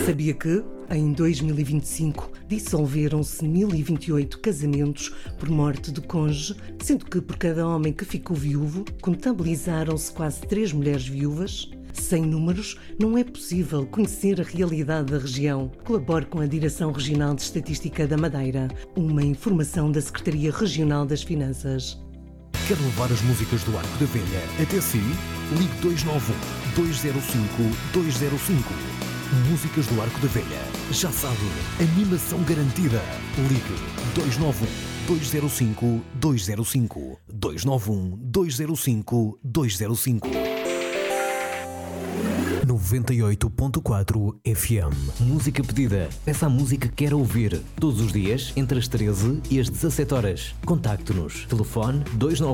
Sabia que, em 2025, dissolveram-se 1028 casamentos por morte do cônjuge, sendo que por cada homem que ficou viúvo, contabilizaram-se quase 3 mulheres viúvas? Sem números, não é possível conhecer a realidade da região. Colabore com a Direção Regional de Estatística da Madeira. Uma informação da Secretaria Regional das Finanças. Quer levar as músicas do Arco da Velha até si? Ligue 291-205-205. Músicas do Arco da Velha. Já sabe, animação garantida. Ligue 291-205-205. 291-205-205. 98.4 FM. Música pedida. Peça a música que quer ouvir. Todos os dias, entre as 13 e as 17 horas. Contacte-nos. Telefone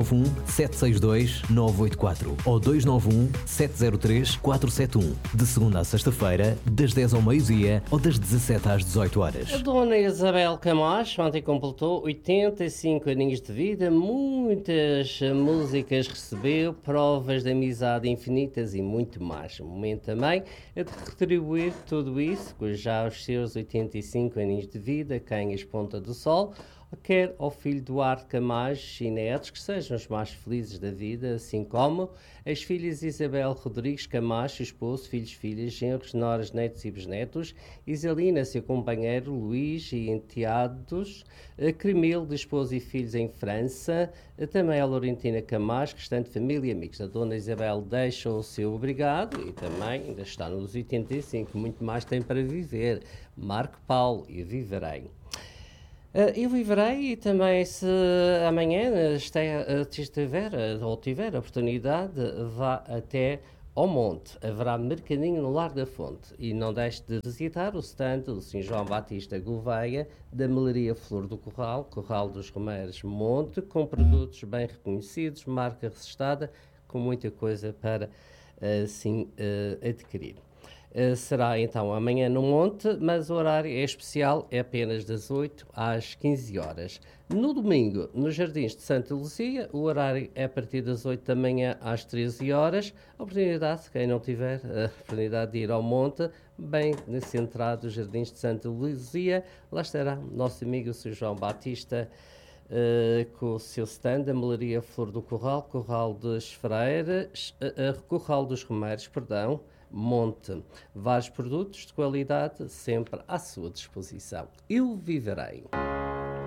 291-762-984 ou 291-703-471. De segunda a sexta-feira, das 10 ao meio-dia ou das 17 às 18 horas. A dona Isabel Camacho ontem completou 85 aninhos de vida. Muitas músicas recebeu, provas de amizade infinitas e muito mais. Momento também é de retribuir tudo isso, com já os seus 85 aninhos de vida, Canhas Ponta do Sol, quer ao filho Duarte Camacho e netos, que sejam os mais felizes da vida, assim como as filhas Isabel Rodrigues Camacho, esposo, filhos, filhas, genros, noras, netos e bisnetos, Isalina, seu companheiro, Luís e enteados, Cremil, de esposo e filhos em França, também a Laurentina Camacho, restante família e amigos. A dona Isabel deixa o seu obrigado e também ainda está nos 85, muito mais tem para viver. Marco Paulo, e viverei. Eu viverei e também, se amanhã tiver a oportunidade, vá até ao monte. Haverá mercadinho no Largo da Fonte e não deixe de visitar o stand do Sr. João Batista Gouveia, da Melaria Flor do Corral, Corral dos Romeiros Monte, com produtos bem reconhecidos, marca registada, com muita coisa para adquirir. Será então amanhã no Monte, mas o horário é especial, é apenas das 8 às 15 horas. No domingo, nos Jardins de Santa Luzia, o horário é a partir das 8 da manhã às 13 horas. A oportunidade, quem não tiver a oportunidade de ir ao Monte, bem centrado nos Jardins de Santa Luzia, lá estará nosso amigo o Sr. João Batista, com o seu stand, a Melaria Flor do Corral, Corral dos Freiras, Corral dos Romeiros, perdão, Monte. Vários produtos de qualidade sempre à sua disposição. Eu viverei.